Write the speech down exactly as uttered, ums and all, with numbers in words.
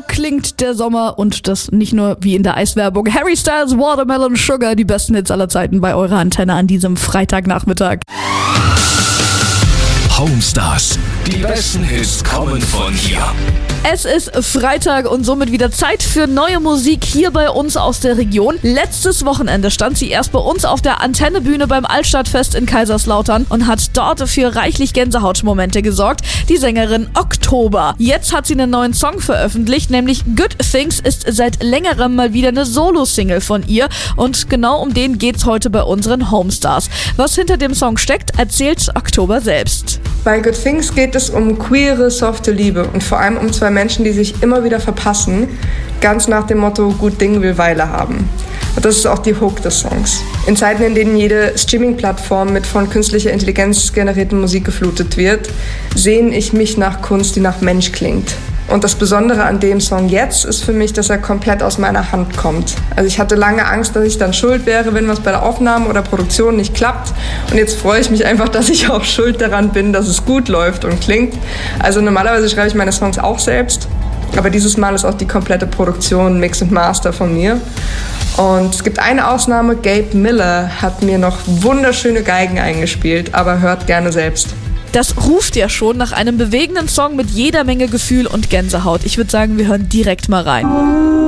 klingt der Sommer und das nicht nur wie in der Eiswerbung. Harry Styles, Watermelon Sugar, die besten Hits aller Zeiten bei eurer Antenne an diesem Freitagnachmittag. Homestars, die besten Hits kommen von hier. Es ist Freitag und somit wieder Zeit für neue Musik hier bei uns aus der Region. Letztes Wochenende stand sie erst bei uns auf der Antennebühne beim Altstadtfest in Kaiserslautern und hat dort für reichlich Gänsehautmomente gesorgt. Die Sängerin Oktober. Jetzt hat sie einen neuen Song veröffentlicht, nämlich Good Things ist seit längerem mal wieder eine Solo-Single von ihr und genau um den geht's heute bei unseren Homestars. Was hinter dem Song steckt, erzählt Oktober selbst. Bei Good Things geht es um queere, softe Liebe und vor allem um zwei Menschen, die sich immer wieder verpassen, ganz nach dem Motto, gut Ding will Weile haben. Und das ist auch die Hook des Songs. In Zeiten, in denen jede Streaming-Plattform mit von künstlicher Intelligenz generierten Musik geflutet wird, sehne ich mich nach Kunst, die nach Mensch klingt. Und das Besondere an dem Song jetzt ist für mich, dass er komplett aus meiner Hand kommt. Also ich hatte lange Angst, dass ich dann schuld wäre, wenn was bei der Aufnahme oder Produktion nicht klappt. Und jetzt freue ich mich einfach, dass ich auch schuld daran bin, dass es gut läuft und klingt. Also normalerweise schreibe ich meine Songs auch selbst. Aber dieses Mal ist auch die komplette Produktion, Mix und Master von mir. Und es gibt eine Ausnahme, Gabe Miller hat mir noch wunderschöne Geigen eingespielt, aber hört gerne selbst. Das ruft ja schon nach einem bewegenden Song mit jeder Menge Gefühl und Gänsehaut. Ich würde sagen, wir hören direkt mal rein.